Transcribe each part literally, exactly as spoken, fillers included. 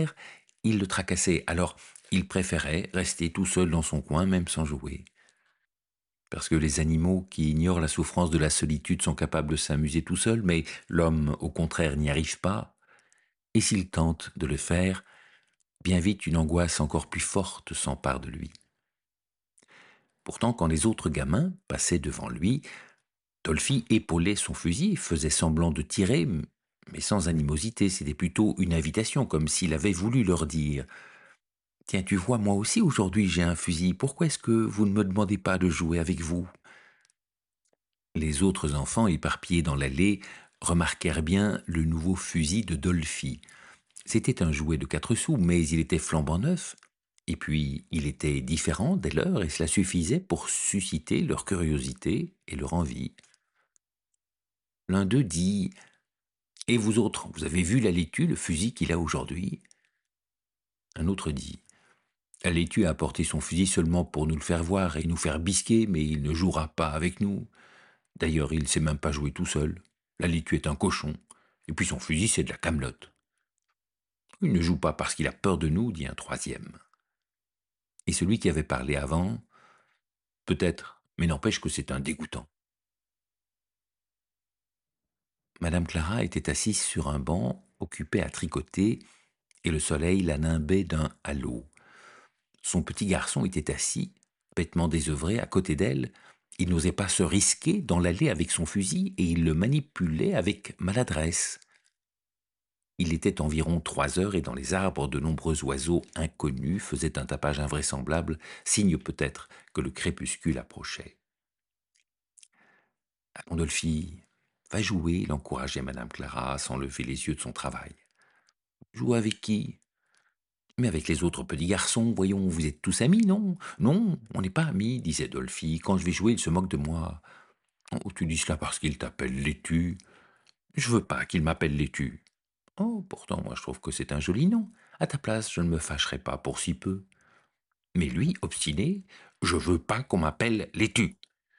guerre, il le tracassait, alors il préférait rester tout seul dans son coin, même sans jouer. Parce que les animaux qui ignorent la souffrance de la solitude sont capables de s'amuser tout seuls, mais l'homme, au contraire, n'y arrive pas, et s'il tente de le faire, bien vite une angoisse encore plus forte s'empare de lui. Pourtant, quand les autres gamins passaient devant lui, Dolphy épaulait son fusil, faisait semblant de tirer, mais sans animosité, c'était plutôt une invitation, comme s'il avait voulu leur dire « Tiens, tu vois, moi aussi aujourd'hui j'ai un fusil, pourquoi est-ce que vous ne me demandez pas de jouer avec vous ?» Les autres enfants, éparpillés dans l'allée, remarquèrent bien le nouveau fusil de Dolphy. C'était un jouet de quatre sous, mais il était flambant neuf, et puis il était différent des leurs, et cela suffisait pour susciter leur curiosité et leur envie. L'un d'eux dit « Et vous autres, vous avez vu la laitue, le fusil qu'il a aujourd'hui ?» Un autre dit « La laitue a apporté son fusil seulement pour nous le faire voir et nous faire bisquer, mais il ne jouera pas avec nous. D'ailleurs, il ne sait même pas jouer tout seul. La laitue est un cochon, et puis son fusil c'est de la camelote. » « Il ne joue pas parce qu'il a peur de nous, dit un troisième. Et celui qui avait parlé avant, peut-être, mais n'empêche que c'est un dégoûtant. Madame Clara était assise sur un banc, occupée à tricoter, et le soleil la nimbait d'un halo. Son petit garçon était assis, bêtement désœuvré, à côté d'elle. Il n'osait pas se risquer dans l'allée avec son fusil, et il le manipulait avec maladresse. Il était environ trois heures et dans les arbres, de nombreux oiseaux inconnus faisaient un tapage invraisemblable, signe peut-être que le crépuscule approchait. « Allons, Dolphy, va jouer », l'encourageait Madame Clara sans lever les yeux de son travail. « Jouer avec qui ?»« Mais avec les autres petits garçons, voyons, vous êtes tous amis, non ?»« Non, on n'est pas amis, » disait Dolphy. « Quand je vais jouer, il se moque de moi. »« Oh, tu dis cela parce qu'il t'appelle laitue. »« Je veux pas qu'il m'appelle laitue. » « Oh, pourtant, moi je trouve que c'est un joli nom. À ta place, je ne me fâcherais pas pour si peu. » Mais lui, obstiné, « Je veux pas qu'on m'appelle laitue. »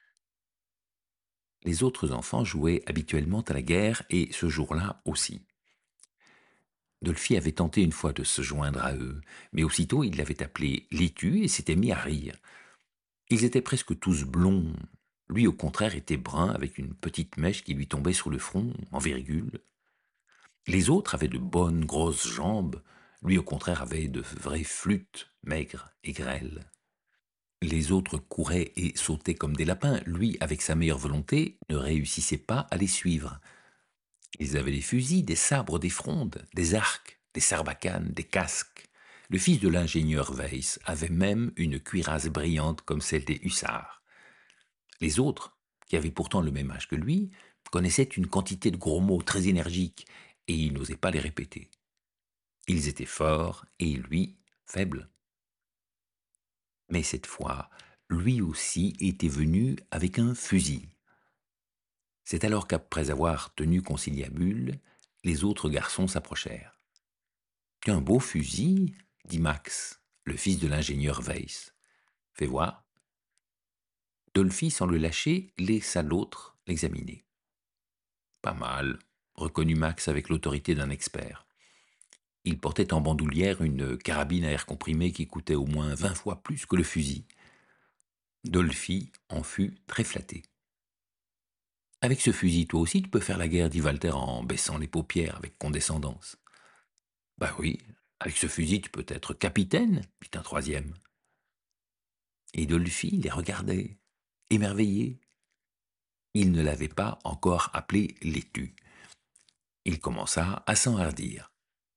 Les autres enfants jouaient habituellement à la guerre et ce jour-là aussi. Dolphy avait tenté une fois de se joindre à eux, mais aussitôt il l'avait appelé laitue et s'était mis à rire. Ils étaient presque tous blonds. Lui, au contraire, était brun avec une petite mèche qui lui tombait sur le front, en virgule. Les autres avaient de bonnes grosses jambes, lui au contraire avait de vraies flûtes, maigres et grêles. Les autres couraient et sautaient comme des lapins, lui, avec sa meilleure volonté, ne réussissait pas à les suivre. Ils avaient des fusils, des sabres, des frondes, des arcs, des sarbacanes, des casques. Le fils de l'ingénieur Weiss avait même une cuirasse brillante comme celle des hussards. Les autres, qui avaient pourtant le même âge que lui, connaissaient une quantité de gros mots très énergiques, et il n'osait pas les répéter. Ils étaient forts, et lui, faible. Mais cette fois, lui aussi était venu avec un fusil. C'est alors qu'après avoir tenu conciliabule, les autres garçons s'approchèrent. « Tu as un beau fusil, » dit Max, le fils de l'ingénieur Weiss. « Fais voir. » Dolphy, sans le lâcher, laissa l'autre l'examiner. « Pas mal, » reconnut Max avec l'autorité d'un expert. Il portait en bandoulière une carabine à air comprimé qui coûtait au moins vingt fois plus que le fusil. Dolphy en fut très flatté. « Avec ce fusil, toi aussi, tu peux faire la guerre, » dit Walter en baissant les paupières avec condescendance. « Bah oui, avec ce fusil, tu peux être capitaine, » dit un troisième. Et Dolphy les regardait, émerveillé. Il ne l'avait pas encore appelé laitue. Il commença à s'enhardir.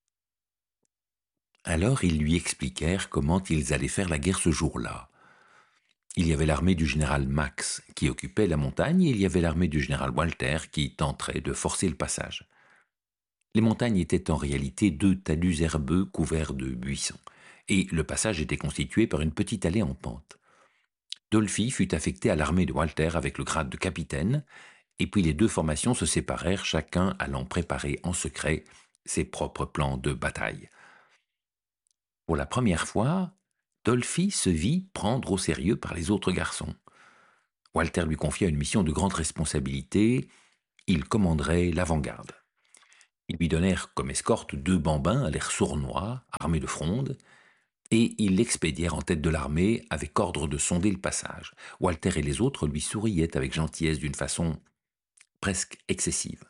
Alors ils lui expliquèrent comment ils allaient faire la guerre ce jour-là. Il y avait l'armée du général Max qui occupait la montagne et il y avait l'armée du général Walter qui tenterait de forcer le passage. Les montagnes étaient en réalité deux talus herbeux couverts de buissons et le passage était constitué par une petite allée en pente. Dolphy fut affecté à l'armée de Walter avec le grade de capitaine et puis les deux formations se séparèrent, chacun allant préparer en secret ses propres plans de bataille. Pour la première fois, Dolphy se vit prendre au sérieux par les autres garçons. Walter lui confia une mission de grande responsabilité, il commanderait l'avant-garde. Ils lui donnèrent comme escorte deux bambins à l'air sournois, armés de frondes, et ils l'expédièrent en tête de l'armée avec ordre de sonder le passage. Walter et les autres lui souriaient avec gentillesse d'une façon presque excessive.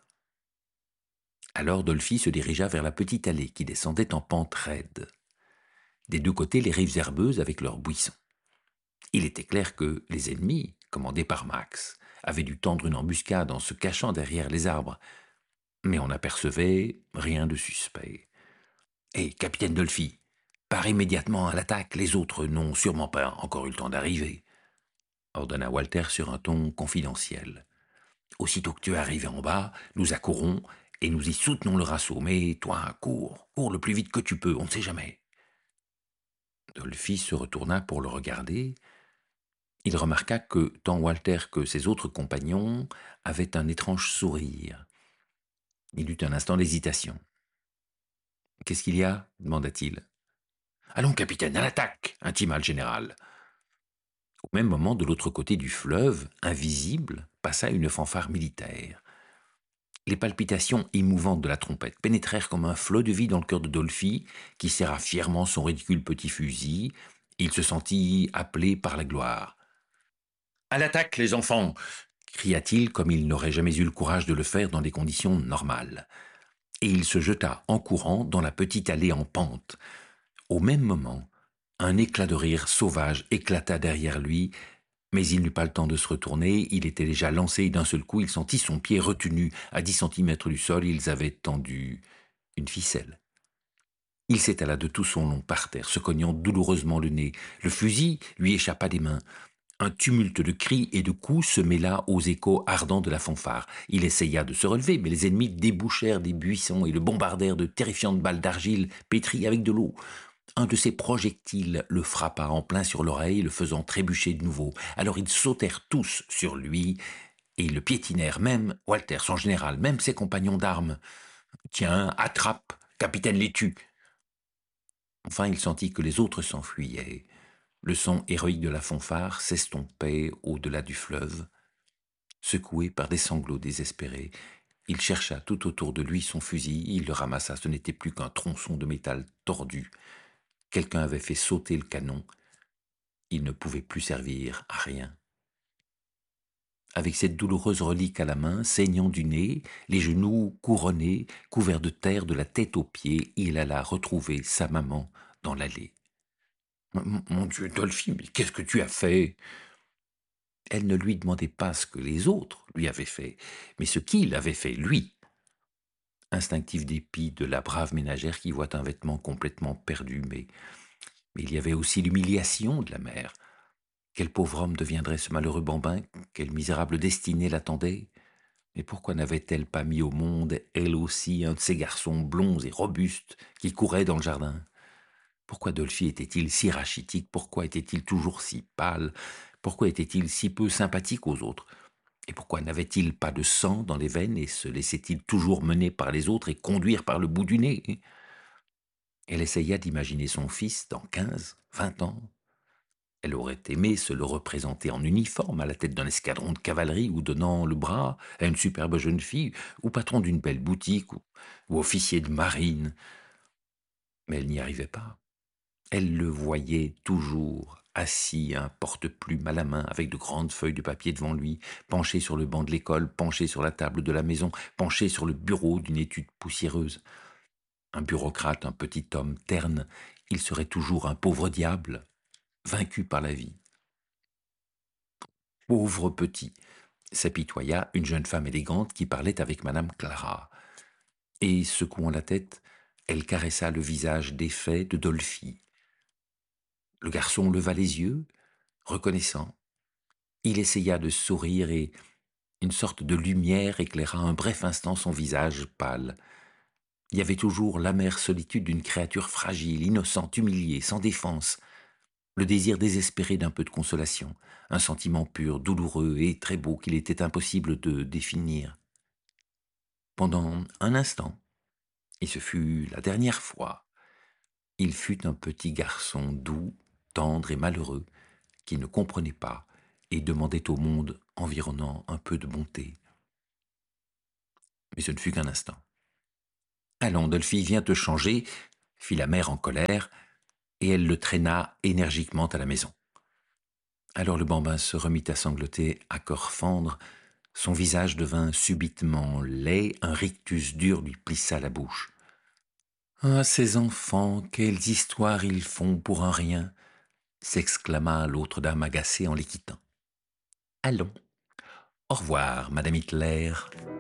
Alors Dolphy se dirigea vers la petite allée qui descendait en pente raide. Des deux côtés, les rives herbeuses avec leurs buissons. Il était clair que les ennemis, commandés par Max, avaient dû tendre une embuscade en se cachant derrière les arbres, mais on n'apercevait rien de suspect. « Hé, capitaine Dolphy, pars immédiatement à l'attaque, les autres n'ont sûrement pas encore eu le temps d'arriver, » ordonna Walter sur un ton confidentiel. « Aussitôt que tu es arrivé en bas, nous accourons et nous y soutenons le assaut, mais toi, cours, cours le plus vite que tu peux, on ne sait jamais. » Dolphy se retourna pour le regarder. Il remarqua que tant Walter que ses autres compagnons avaient un étrange sourire. Il eut un instant d'hésitation. « Qu'est-ce qu'il y a ?» demanda-t-il. « Allons, capitaine, à l'attaque !» intima le général. Au même moment, de l'autre côté du fleuve, invisible, passa une fanfare militaire. Les palpitations émouvantes de la trompette pénétrèrent comme un flot de vie dans le cœur de Dolphy, qui serra fièrement son ridicule petit fusil. Il se sentit appelé par la gloire. « À l'attaque, les enfants !» cria-t-il comme il n'aurait jamais eu le courage de le faire dans des conditions normales. Et il se jeta en courant dans la petite allée en pente. Au même moment, un éclat de rire sauvage éclata derrière lui, mais il n'eut pas le temps de se retourner, il était déjà lancé et d'un seul coup il sentit son pied retenu à dix centimètres du sol. Ils avaient tendu une ficelle. Il s'étala de tout son long par terre, se cognant douloureusement le nez. Le fusil lui échappa des mains. Un tumulte de cris et de coups se mêla aux échos ardents de la fanfare. Il essaya de se relever, mais les ennemis débouchèrent des buissons et le bombardèrent de terrifiantes balles d'argile pétries avec de l'eau. Un de ces projectiles le frappa en plein sur l'oreille, le faisant trébucher de nouveau. Alors ils sautèrent tous sur lui et ils le piétinèrent, même Walter, son général, même ses compagnons d'armes. « Tiens, attrape, capitaine Laitue !» Enfin, il sentit que les autres s'enfuyaient. Le son héroïque de la fanfare s'estompait au-delà du fleuve. Secoué par des sanglots désespérés, il chercha tout autour de lui son fusil, il le ramassa, ce n'était plus qu'un tronçon de métal tordu. Quelqu'un avait fait sauter le canon. Il ne pouvait plus servir à rien. Avec cette douloureuse relique à la main, saignant du nez, les genoux couronnés, couverts de terre de la tête aux pieds, il alla retrouver sa maman dans l'allée. « Mon Dieu, Dolphy, mais qu'est-ce que tu as fait ?» Elle ne lui demandait pas ce que les autres lui avaient fait, mais ce qu'il avait fait, lui. Instinctif dépit de la brave ménagère qui voit un vêtement complètement perdu, mais, mais il y avait aussi l'humiliation de la mère. Quel pauvre homme deviendrait ce malheureux bambin? Quelle misérable destinée l'attendait? Mais pourquoi n'avait-elle pas mis au monde, elle aussi, un de ces garçons blonds et robustes qui couraient dans le jardin? Pourquoi Dolphy était-il si rachitique? Pourquoi était-il toujours si pâle? Pourquoi était-il si peu sympathique aux autres? Et pourquoi n'avait-il pas de sang dans les veines et se laissait-il toujours mener par les autres et conduire par le bout du nez? Elle essaya d'imaginer son fils dans quinze, vingt ans. Elle aurait aimé se le représenter en uniforme à la tête d'un escadron de cavalerie ou donnant le bras à une superbe jeune fille ou patron d'une belle boutique ou, ou officier de marine. Mais elle n'y arrivait pas. Elle le voyait toujours assis, un porte-plume à la main, avec de grandes feuilles de papier devant lui, penché sur le banc de l'école, penché sur la table de la maison, penché sur le bureau d'une étude poussiéreuse. Un bureaucrate, un petit homme terne, il serait toujours un pauvre diable, vaincu par la vie. Pauvre petit, s'apitoya une jeune femme élégante qui parlait avec madame Clara. Et, secouant la tête, elle caressa le visage défait de Dolphy. Le garçon leva les yeux, reconnaissant. Il essaya de sourire et une sorte de lumière éclaira un bref instant son visage pâle. Il y avait toujours l'amère solitude d'une créature fragile, innocente, humiliée, sans défense, le désir désespéré d'un peu de consolation, un sentiment pur, douloureux et très beau qu'il était impossible de définir. Pendant un instant, et ce fut la dernière fois, il fut un petit garçon doux, tendre et malheureux, qui ne comprenait pas et demandait au monde environnant un peu de bonté. Mais ce ne fut qu'un instant. Allons, Dolphy, viens te changer, fit la mère en colère, et elle le traîna énergiquement à la maison. Alors le bambin se remit à sangloter à corps fendre, son visage devint subitement laid, un rictus dur lui plissa la bouche. Ah, ces enfants, quelles histoires ils font pour un rien, s'exclama l'autre dame agacée en les quittant. Allons. Au revoir, Madame Hitler.